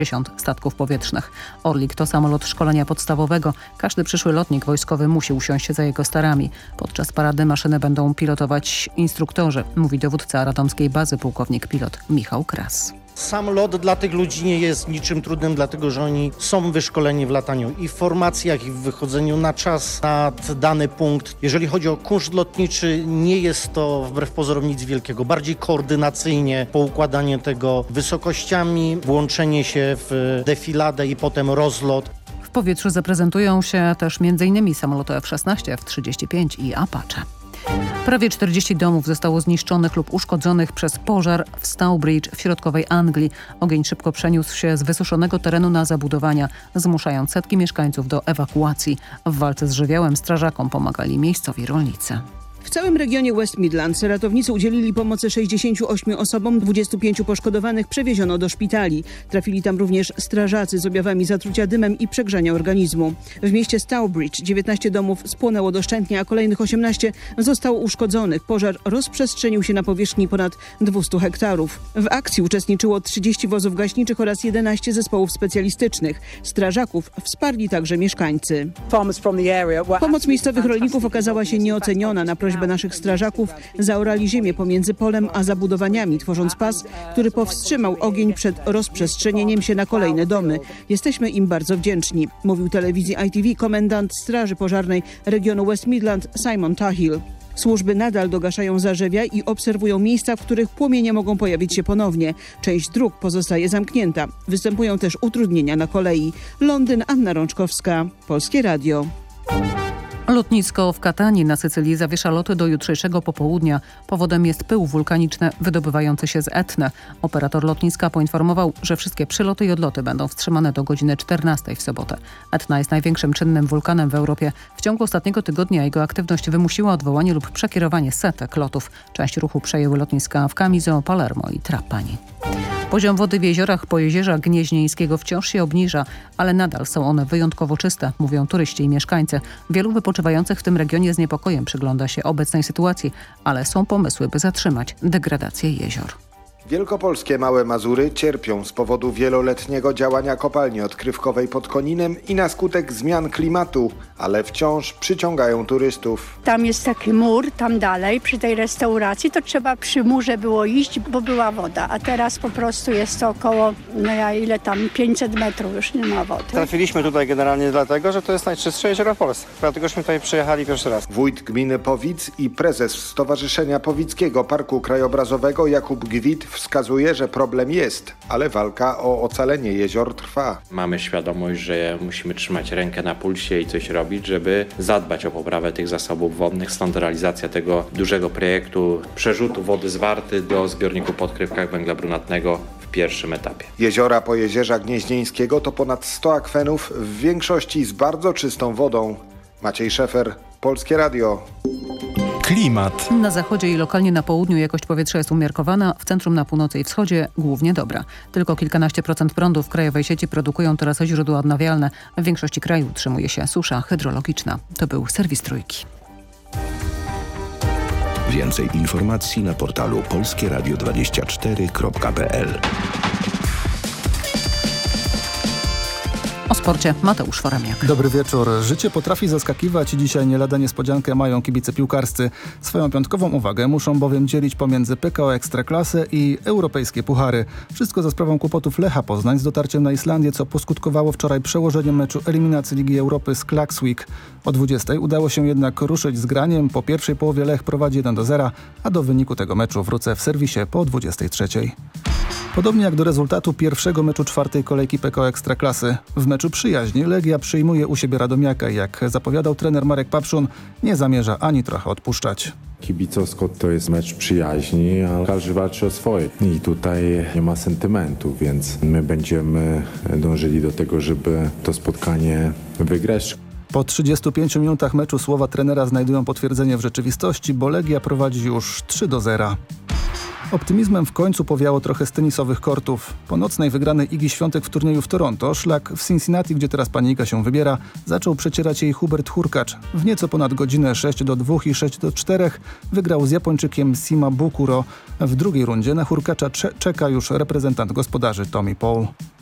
statków powietrznych. Orlik to samolot szkolenia podstawowego. Każdy przyszły lotnik wojskowy musi usiąść za jego starami. Podczas parady maszynę będą pilotować instruktorzy, mówi dowódca radomskiej bazy pułkownik pilot Michał Kras. Sam lot dla tych ludzi nie jest niczym trudnym, dlatego że oni są wyszkoleni w lataniu i w formacjach, i w wychodzeniu na czas nad dany punkt. Jeżeli chodzi o kunszt lotniczy, nie jest to wbrew pozorom nic wielkiego. Bardziej koordynacyjnie poukładanie tego wysokościami, włączenie się w defiladę i potem rozlot. W powietrzu zaprezentują się też m.in. samoloty F-16, F-35 i Apache. Prawie 40 domów zostało zniszczonych lub uszkodzonych przez pożar w Stourbridge w środkowej Anglii. Ogień szybko przeniósł się z wysuszonego terenu na zabudowania, zmuszając setki mieszkańców do ewakuacji. W walce z żywiołem strażakom pomagali miejscowi rolnicy. W całym regionie West Midlands ratownicy udzielili pomocy 68 osobom, 25 poszkodowanych przewieziono do szpitali. Trafili tam również strażacy z objawami zatrucia dymem i przegrzania organizmu. W mieście Stourbridge 19 domów spłonęło doszczętnie, a kolejnych 18 zostało uszkodzonych. Pożar rozprzestrzenił się na powierzchni ponad 200 hektarów. W akcji uczestniczyło 30 wozów gaśniczych oraz 11 zespołów specjalistycznych. Strażaków wsparli także mieszkańcy. Pomoc miejscowych rolników okazała się nieoceniona. Na prośbę naszych strażaków zaorali ziemię pomiędzy polem a zabudowaniami, tworząc pas, który powstrzymał ogień przed rozprzestrzenieniem się na kolejne domy. Jesteśmy im bardzo wdzięczni, mówił telewizji ITV komendant Straży Pożarnej regionu West Midlands Simon Tahill. Służby nadal dogaszają zarzewia i obserwują miejsca, w których płomienie mogą pojawić się ponownie. Część dróg pozostaje zamknięta. Występują też utrudnienia na kolei. Londyn, Anna Rączkowska, Polskie Radio. Lotnisko w Katanii na Sycylii zawiesza loty do jutrzejszego popołudnia. Powodem jest pył wulkaniczny wydobywający się z Etny. Operator lotniska poinformował, że wszystkie przyloty i odloty będą wstrzymane do godziny 14 w sobotę. Etna jest największym czynnym wulkanem w Europie. W ciągu ostatniego tygodnia jego aktywność wymusiła odwołanie lub przekierowanie setek lotów. Część ruchu przejęły lotniska w Camiso, Palermo i Trapani. Poziom wody w jeziorach Pojezierza Gnieźnieńskiego wciąż się obniża, ale nadal są one wyjątkowo czyste, mówią turyści i mieszkańcy. Wielu wypoczywających w tym regionie z niepokojem przygląda się obecnej sytuacji, ale są pomysły, by zatrzymać degradację jezior. Wielkopolskie Małe Mazury cierpią z powodu wieloletniego działania kopalni odkrywkowej pod Koninem i na skutek zmian klimatu, ale wciąż przyciągają turystów. Tam jest taki mur, tam dalej, przy tej restauracji, to trzeba przy murze było iść, bo była woda, a teraz po prostu jest to około, 500 metrów, już nie ma wody. Trafiliśmy tutaj generalnie dlatego, że to jest najczystsze jezioro w Polsce. Dlategośmy tutaj przyjechali pierwszy raz. Wójt gminy Powic i prezes Stowarzyszenia Powickiego Parku Krajobrazowego Jakub Gwit wskazuje, że problem jest, ale walka o ocalenie jezior trwa. Mamy świadomość, że musimy trzymać rękę na pulsie i coś robić, żeby zadbać o poprawę tych zasobów wodnych. Stąd realizacja tego dużego projektu przerzutu wody z Warty do zbiorniku po odkrywkach węgla brunatnego w pierwszym etapie. Jeziora Pojezierza Gnieźnieńskiego to ponad 100 akwenów, w większości z bardzo czystą wodą. Maciej Szefer, Polskie Radio. Klimat. Na zachodzie i lokalnie na południu jakość powietrza jest umiarkowana, w centrum, na północy i wschodzie głównie dobra. Tylko kilkanaście procent prądu w krajowej sieci produkują teraz źródła odnawialne. W większości kraju utrzymuje się susza hydrologiczna. To był serwis Trójki. Więcej informacji na portalu polskieradio24.pl. O sporcie Mateusz Foremiak. Dobry wieczór. Życie potrafi zaskakiwać i dzisiaj nie lada niespodziankę mają kibice piłkarscy. Swoją piątkową uwagę muszą bowiem dzielić pomiędzy PKO Ekstraklasę i europejskie puchary. Wszystko za sprawą kłopotów Lecha Poznań z dotarciem na Islandię, co poskutkowało wczoraj przełożeniem meczu eliminacji Ligi Europy z Klaksvik. O 20:00 udało się jednak ruszyć z graniem. Po pierwszej połowie Lech prowadzi 1-0, a do wyniku tego meczu wrócę w serwisie po 23:00. Podobnie jak do rezultatu pierwszego meczu czwartej kolejki PKO Ekstraklasy. W meczu przyjaźni Legia przyjmuje u siebie Radomiaka i jak zapowiadał trener Marek Papszun, nie zamierza ani trochę odpuszczać. Kibicowsko to jest mecz przyjaźni, a każdy walczy o swoje. I tutaj nie ma sentymentu, więc my będziemy dążyli do tego, żeby to spotkanie wygrać. Po 35 minutach meczu słowa trenera znajdują potwierdzenie w rzeczywistości, bo Legia prowadzi już 3-0. Optymizmem w końcu powiało trochę z tenisowych kortów. Po nocnej wygranej Igi Świątek w turnieju w Toronto, szlak w Cincinnati, gdzie teraz pani Iga się wybiera, zaczął przecierać jej Hubert Hurkacz. W nieco ponad godzinę 6-2 i 6-4 wygrał z Japończykiem Sima Bukuro. W drugiej rundzie na Hurkacza czeka już reprezentant gospodarzy Tommy Paul.